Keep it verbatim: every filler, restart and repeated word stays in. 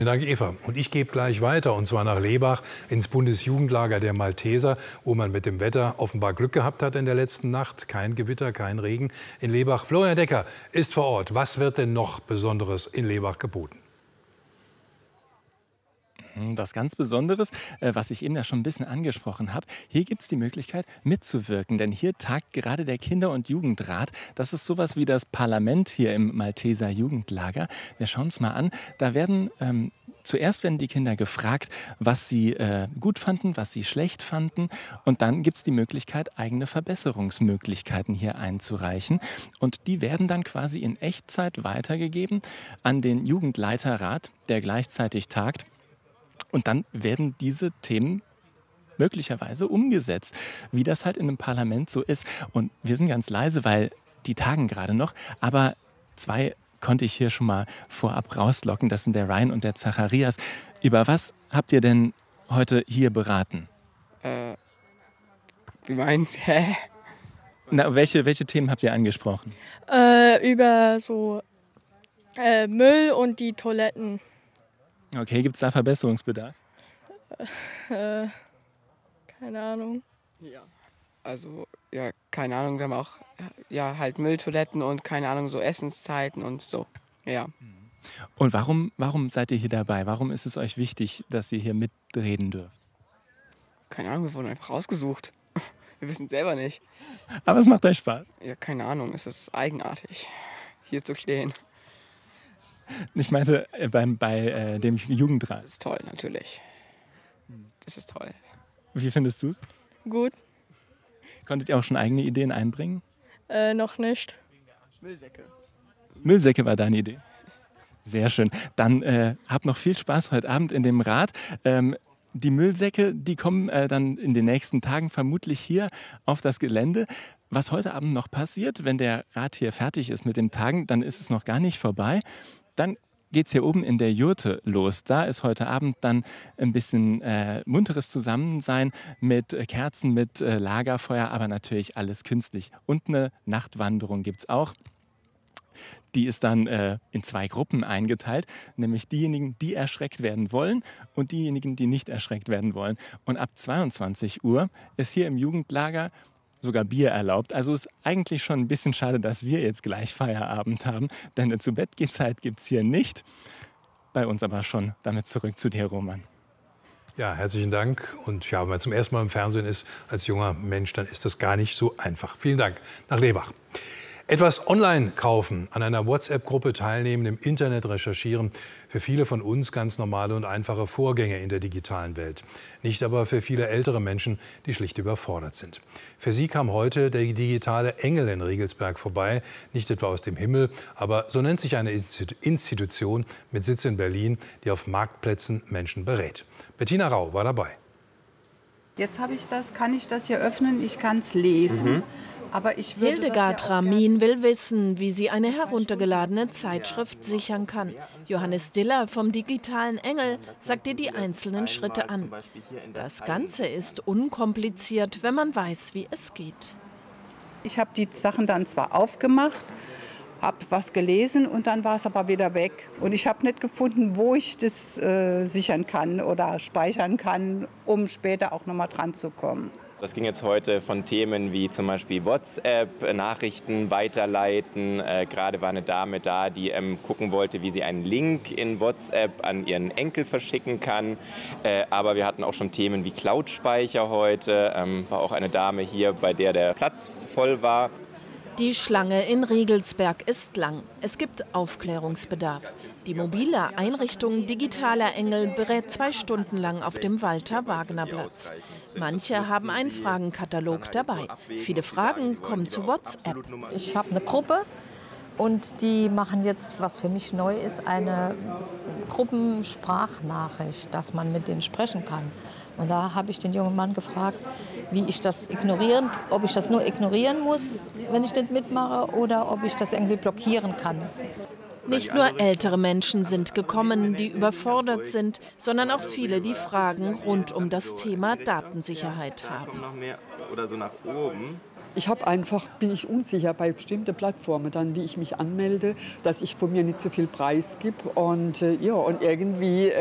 Vielen Dank, Eva. Und ich gebe gleich weiter, und zwar nach Lebach ins Bundesjugendlager der Malteser, wo man mit dem Wetter offenbar Glück gehabt hat in der letzten Nacht. Kein Gewitter, kein Regen in Lebach. Florian Decker ist vor Ort. Was wird denn noch Besonderes in Lebach geboten? Was ganz Besonderes, was ich eben ja schon ein bisschen angesprochen habe. Hier gibt es die Möglichkeit mitzuwirken, denn hier tagt gerade der Kinder- und Jugendrat. Das ist sowas wie das Parlament hier im Malteser Jugendlager. Wir schauen uns mal an. Da werden ähm, zuerst werden die Kinder gefragt, was sie äh, gut fanden, was sie schlecht fanden. Und dann gibt es die Möglichkeit, eigene Verbesserungsmöglichkeiten hier einzureichen. Und die werden dann quasi in Echtzeit weitergegeben an den Jugendleiterrat, der gleichzeitig tagt. Und dann werden diese Themen möglicherweise umgesetzt, wie das halt in einem Parlament so ist. Und wir sind ganz leise, weil die tagen gerade noch. Aber zwei konnte ich hier schon mal vorab rauslocken. Das sind der Ryan und der Zacharias. Über was habt ihr denn heute hier beraten? Äh, wie meinst du? Hä? Na, welche, welche Themen habt ihr angesprochen? Äh, über so äh, Müll und die Toiletten. Okay, gibt es da Verbesserungsbedarf? Äh, keine Ahnung. Ja. Also, ja, keine Ahnung, wir haben auch ja, halt Mülltoiletten und keine Ahnung, so Essenszeiten und so. Ja. Und warum, warum seid ihr hier dabei? Warum ist es euch wichtig, dass ihr hier mitreden dürft? Keine Ahnung, wir wurden einfach rausgesucht. Wir wissen es selber nicht. Aber es macht euch Spaß. Ja, keine Ahnung, es ist eigenartig, hier zu stehen. Ich meinte äh, beim, bei äh, dem Jugendrat. Das ist toll, natürlich. Das ist toll. Wie findest du es? Gut, Konntet ihr auch schon eigene Ideen einbringen? äh, noch nicht. Müllsäcke. Müllsäcke war deine Idee. Sehr schön. Dann äh, habt noch viel Spaß heute Abend in dem Rat. Ähm, die Müllsäcke, die kommen äh, dann in den nächsten Tagen vermutlich hier auf das Gelände. Was heute Abend noch passiert, wenn der Rat hier fertig ist mit dem Tagen, dann ist es noch gar nicht vorbei. Dann geht es hier oben in der Jurte los. Da ist heute Abend dann ein bisschen äh, munteres Zusammensein mit äh, Kerzen, mit äh, Lagerfeuer, aber natürlich alles künstlich. Und eine Nachtwanderung gibt es auch. Die ist dann äh, in zwei Gruppen eingeteilt, nämlich diejenigen, die erschreckt werden wollen und diejenigen, die nicht erschreckt werden wollen. Und ab zweiundzwanzig Uhr ist hier im Jugendlager sogar Bier erlaubt. Also ist eigentlich schon ein bisschen schade, dass wir jetzt gleich Feierabend haben, denn eine Zu-Bett-Geh-Zeit gibt es hier nicht. Bei uns aber schon. Damit zurück zu dir, Roman. Ja, herzlichen Dank. Und ja, wenn man zum ersten Mal im Fernsehen ist als junger Mensch, dann ist das gar nicht so einfach. Vielen Dank nach Lebach. Etwas online kaufen, an einer WhatsApp-Gruppe teilnehmen, im Internet recherchieren. Für viele von uns ganz normale und einfache Vorgänge in der digitalen Welt. Nicht aber für viele ältere Menschen, die schlicht überfordert sind. Für sie kam heute der digitale Engel in Riegelsberg vorbei. Nicht etwa aus dem Himmel, aber so nennt sich eine Institution mit Sitz in Berlin, die auf Marktplätzen Menschen berät. Bettina Rau war dabei. Jetzt habe ich das, kann ich das hier öffnen, ich kann es lesen. Mhm. Aber ich würde Hildegard das ja Ramin will wissen, wie sie eine heruntergeladene Zeitschrift sichern kann. Johannes Diller vom digitalen Engel sagt ihr die einzelnen Schritte an. Das Ganze ist unkompliziert, wenn man weiß, wie es geht. Ich habe die Sachen dann zwar aufgemacht, habe was gelesen und dann war es aber wieder weg. Und ich habe nicht gefunden, wo ich das äh, sichern kann oder speichern kann, um später auch nochmal dran zu kommen. Das ging jetzt heute von Themen wie zum Beispiel WhatsApp, Nachrichten weiterleiten. Äh, gerade war eine Dame da, die ähm, gucken wollte, wie sie einen Link in WhatsApp an ihren Enkel verschicken kann. Äh, aber wir hatten auch schon Themen wie Cloud-Speicher heute. Ähm, war auch eine Dame hier, bei der der Platz voll war. Die Schlange in Riegelsberg ist lang. Es gibt Aufklärungsbedarf. Die mobile Einrichtung Digitaler Engel berät zwei Stunden lang auf dem Walter-Wagner-Platz. Manche haben einen Fragenkatalog dabei. Viele Fragen kommen zu WhatsApp. Ich habe eine Gruppe und die machen jetzt, was für mich neu ist, eine Gruppensprachnachricht, dass man mit denen sprechen kann. Und da habe ich den jungen Mann gefragt, wie ich das ignorieren, ob ich das nur ignorieren muss, wenn ich nicht mitmache, oder ob ich das irgendwie blockieren kann. Nicht nur ältere Menschen sind gekommen, die überfordert sind, sondern auch viele, die Fragen rund um das Thema Datensicherheit haben. Oder so nach oben. ich habe einfach, bin ich unsicher bei bestimmten Plattformen dann, wie ich mich anmelde, dass ich von mir nicht so viel Preis gebe. Und äh, ja, und irgendwie